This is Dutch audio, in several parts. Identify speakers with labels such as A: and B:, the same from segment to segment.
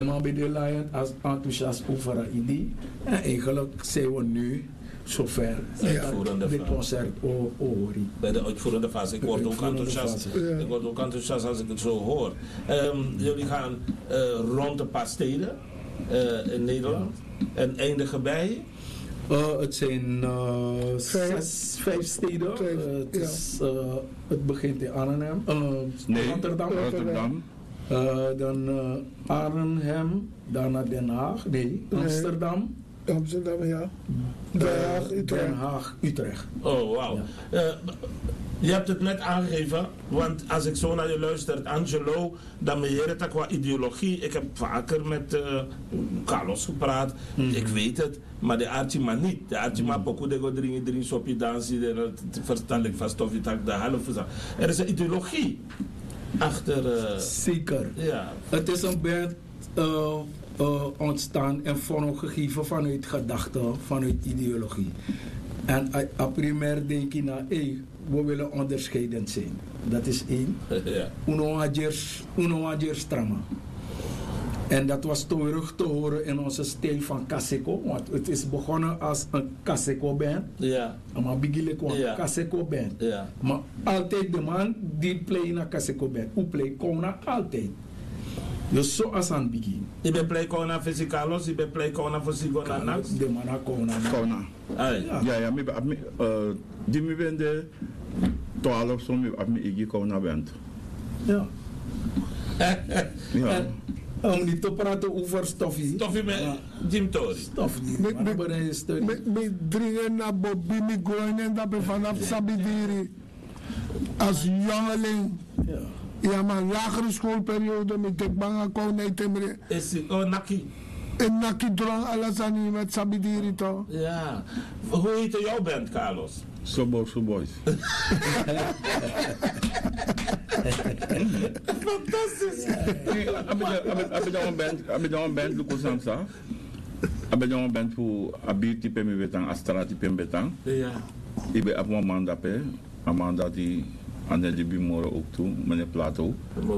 A: Maar bij de Lion als enthousiast over een idee. En eigenlijk zijn we nu zover dat dit concert hoort.
B: Bij de uitvoerende fase. Ik word ook enthousiast. Ik word ook enthousiast als ik het zo hoor. Jullie gaan rond een paar steden in Nederland en eindigen bij?
A: Het zijn 5 steden. Het begint in Arnhem. Rotterdam. Dan Arnhem, daarna Den Haag. Nee, Amsterdam.
C: Amsterdam, ja.
A: Den Haag, Utrecht.
B: Oh, wauw. Ja. Je hebt het net aangegeven, want als ik zo naar je luister, Angelo, dan beheer het qua ideologie. Ik heb vaker met Carlos gepraat, ik weet het, maar de Archima niet. De Archima poku de go dring sopje dansie, dat verstand ik vast of je tak de halve. Er is een ideologie achter.
A: Zeker.
B: Ja.
A: Het is een band ontstaan en vormgegeven vanuit gedachten, vanuit ideologie. En a primair denk je nou, we willen onderscheidend zijn. Dat is één. Uno ager strama. En dat was terug te horen in onze stijl van Kaseko. Want het is begonnen als een Kaseko band.
B: Ja.
A: Maar beginnen kwam een Kaseko band.
B: Ja.
A: Maar altijd de man die play naar Kaseko band. Hoe play Kona altijd. Dus zo als aan het begin.
B: Je bent play Kona Fisicalos, je bent play Kona voor Sigona Nax?
A: De man naar Kona.
D: Ja, die me ben de 12 zo me ik Kona band.
A: Ja.
D: Ja.
A: Om niet te praten over Stoffie.
B: Stoffie met Jim Tori.
A: Stoffie.
C: Met dringen naar Bobby, met gooien en dat vanaf Sabidiri. Als jongeling.
A: Ja.
C: Ja man, lagere schoolperiode met de banga kon niet temere.
B: Is het Naki?
C: En Naki drong alles aan je met Sabidiri toch?
B: Ja. Hoe heet jouw band, Carlos?
D: Boys.
B: Fantastisch.
D: Heb je een band Lucas Samsa? Heb je een band voor Abir type me betang, Astra type betang?
B: Ja.
D: Ik ben op een maand Amanda die aan de bimoro ook toe, meneer Plato.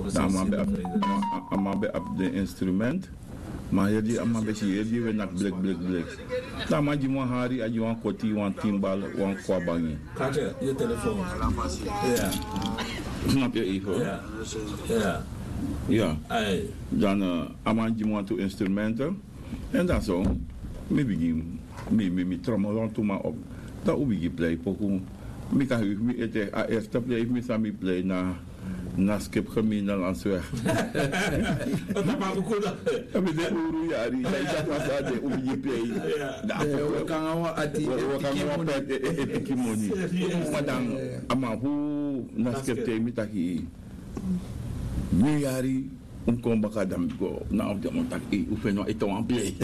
D: Dan ben op de instrument. Maar hier die allemaal beetje hier die we naar blik. Dan maar die man hari, die man koti, wan timbal, wan kwabangi.
B: Kijk je telefoon. Ja.
D: Snap je even?
B: Ja.
D: Ja. Dan allemaal die man toe instrumenten. En dan zo, me begin, me trommel toe maar op. Dan begin play pokoe. Ik kan u eerst play, ik kan play na skip gemeen landsweg.
B: Wat maak ik goed?
D: Ik ben de oeru jari, dat was dat de oeru play.
A: We gaan gewoon
D: etikimoni. Maar dan, ama hoe na skip play met taki. Nu jari. Kom baka dan go na op de montak oefen no ito aan play.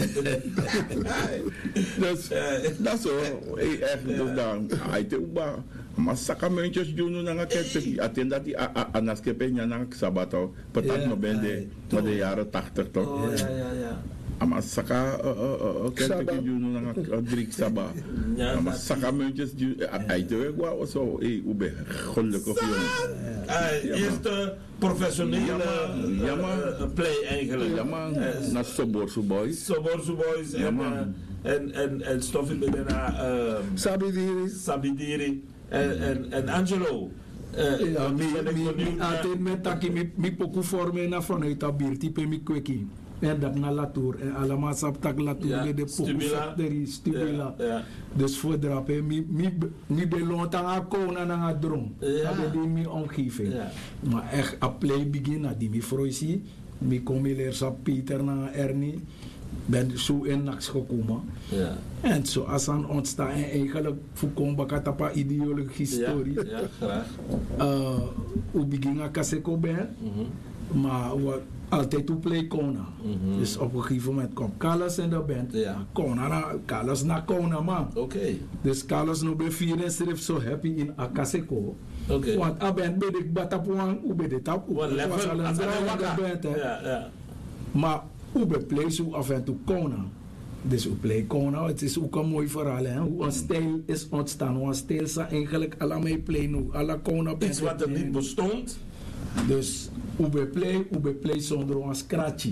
D: Dus dat zo echt dus dan uit uba maar sakamentjes doen na ngaket atenda die anaskepe nya na sabato patat no bende met de jaren 80 toch.
B: Ja.
D: Maar saka kent doen na drik saba. Maar sakamentjes uit uba zo ube gelukkig jongen.
B: Eerste professionele play eigenlijk.
D: Ja man, na Soborsu Boys.
B: En Stoffie Bedena Sabidiri en Angelo.
A: Altijd met taki mi poku vormen na vanuit abir type mi kweki. En dat na latour en allemaal sap tak latour de poku factory stubila. Dus voor drapen mi belonta a kona na a drom. Dat is mi omgeving. Maar echt a play begin na die mi froisi. Mi kom leer sap Peter na Ernie. Ben zo in nachts gekomen.
B: Ja.
A: En zo als aan ontstaan en eigenlijk voorkomen bakatapa ideologie historie.
B: Ja, graag.
A: We beginnen Kaseko band, maar we altijd toe play Kona. Dus op een gegeven moment komt Carlos in de band.
B: Ja.
A: Carlos na Kona man.
B: Oké.
A: Dus Carlos no be vieren schreef zo happy in a Kaseko.
B: Oké.
A: Want a band ben ik batapuan, u ben de tap.
B: Wat level als
A: band.
B: Ja.
A: Maar we play zo af en toe Kona. Dus we play Kona. Het is ook een mooi verhaal. Hè? Hoe een stijl is ontstaan. Hoe een stijl is eigenlijk allemaal play nu. Alla Kona.
B: Iets wat er niet bestond.
A: Dus we play zonder een scratchy.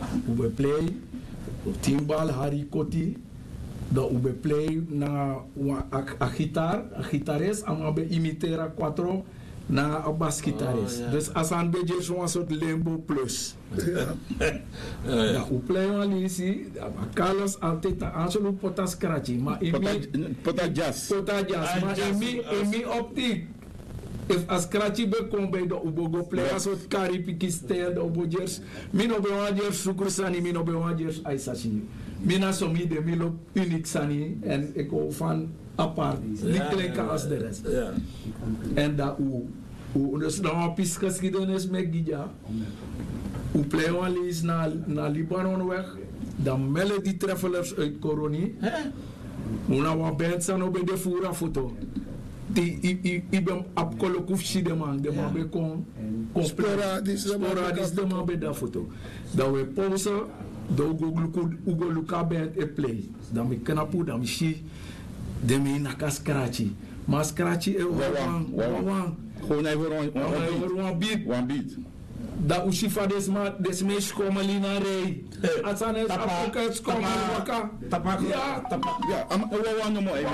A: ube play timbal Harry Koti da ube play na a gitares amabe imitera quattro na a basgitares. Dus as een beetje zo'n soort limbo plus. Ja, u play een lisi, Carlos altijd aan zo'n potas scratchy, maar
D: Potajas,
A: maar emi optiek. If a scratchy be kom bij de ubogo play as soort karipiki stijl de ubogers, min op bewagers sukursani, min op bewagers aisashi. Mina somi de milo uniek sani en ik hoor van apart, niet gelijk als de rest. En dat dus dan een pisgeschiedenis met Gidja. U play wel eens naar Libanon weg. Dan melden die travelers uit Coroni. Una wa band san op de voera foto. Die ben apkolokufsi de man be kon sporadisch de man be da foto. Dan we pauze, dan ugo luka band e play. Dan me knapu, dan me shi, dan me naka scratchy. Maar scratchy e wang.
D: Gewoon even
A: een beat. Dat usifa desmees komen lina rei. Atsan is afgekets komen waka.
D: Tapak. Ja, we no more.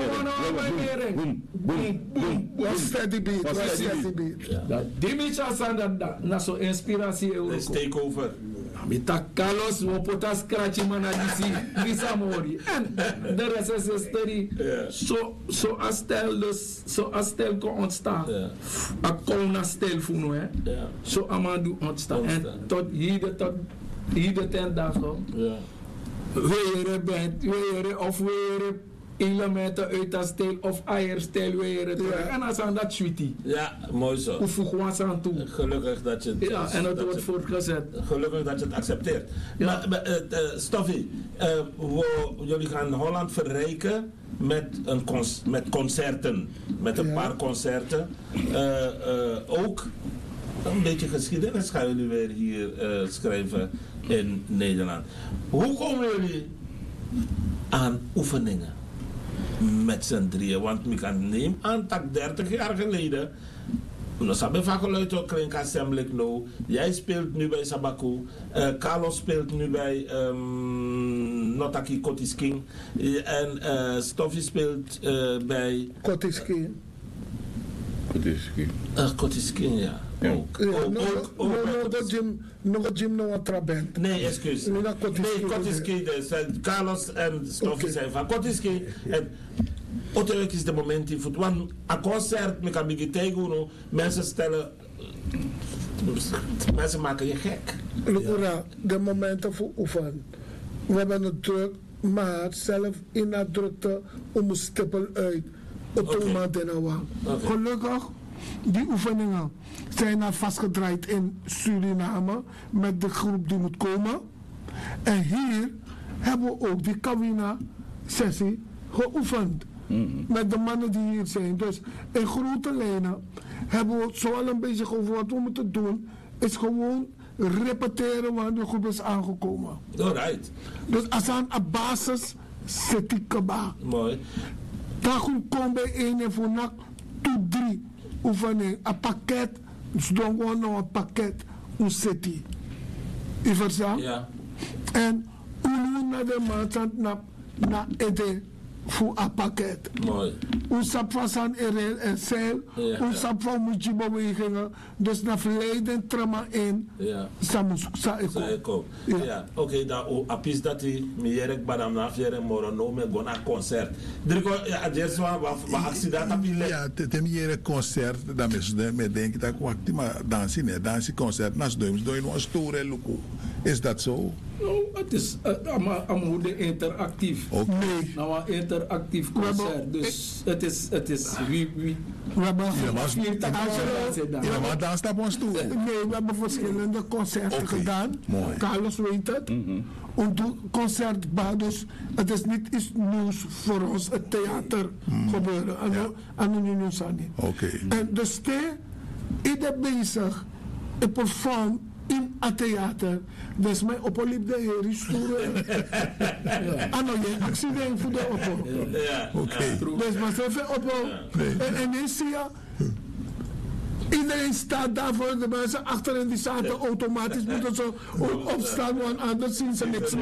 D: Boom.
C: Steady beat.
A: Dat dimich asan dat na so inspiratie euro.
B: Let's take over.
A: Mita Carlos wo potas scratchy mana disi mori. En de rest is history. So a stijl kon ontstaan. A kona stijl voor nu, hè. Zo amadu ontstaan. En tot hier ten dagen. Weere bent, weere elementen uit dat stijl of eierstijl weere terug. En dan zijn dat sweetie.
B: Ja, mooi zo.
A: Hoe voeg was aan toe.
B: Gelukkig dat je het...
A: Ja, en het wordt voortgezet.
B: Gelukkig dat je het accepteert. Ja. Maar Stoffie, jullie gaan Holland verrijken met concerten. Met een paar concerten. Ook een beetje geschiedenis gaan jullie weer hier schrijven in Nederland. Hoe komen jullie aan oefeningen met z'n drieën? Want ik kan nemen aan dat 30 jaar geleden. We hebben vaak geluid op Kring Assembly nou. Jij speelt nu bij Sabaku. Carlos speelt nu bij Notaki Kotis King. En Stoffie speelt bij
C: Kotis King.
B: Kotis King, ja.
C: Nog een gym, nog een trabant.
B: Nee, excuus. Nee, Kotis King. Carlos en Stoffie zijn van Kotis King. Oorlijk is de moment die voet. Want een concert met een beetje mensen maken je gek.
C: Ja. De momenten voor oefenen. We hebben het druk, maar zelf in dat drukte om een stippel uit. Gelukkig, die oefeningen zijn er vastgedraaid in Suriname met de groep die moet komen. En hier hebben we ook die Kawina-sessie geoefend. Met de mannen die hier zijn. Dus in grote lijnen hebben we zo al een beetje over wat we moeten doen. Is gewoon repeteren waar de groep is aangekomen.
B: Alright.
C: Dus als aan een basis zit die kaba.
B: Mooi.
C: Dan kom bij 1 en voor nak toe 3 oefening. Een pakket. Dus dan gewoon nog een pakket. Hoe zit die? Je verstaan?
B: Ja.
C: En hoe naar de maand na eten. Voor een pakket.
B: Mooi.
C: Hoe sap van en zeil. Hoe sap van moet je bewegingen. Dus naar verleden trauma in.
B: Ja.
C: Saeko.
B: Ja. Oké, dan apis dat die meerek badam na fiere morono me gona concert. Driko ja jerswa wa accident api le.
E: Ja, te meerek concert dan me denk dat wakti maar dansie concert nas doims een store luku. Is dat zo?
A: Nou, het is allemaal interactief.
C: Nee.
A: Nou, een interactief concert. Dus het is wie.
C: We hebben
E: maar dan staat ons toe.
C: Nee, we hebben verschillende concerten gedaan.
E: Mooi.
C: Carlos weet het. Een concertbaan, dus het is niet iets nieuws voor ons, het theater gebeuren. En
E: Oké.
C: En dus ieder bezig, ik perform in het theater. Dus mijn opliep de heer stoere. En dan je accident voor de oppo.
E: Oké.
C: Dus maar even oppo. En dan zie je Iedereen staat daar voor de mensen achterin die zaten automatisch moeten ze ook opstaan, want anders zien ze niks meer.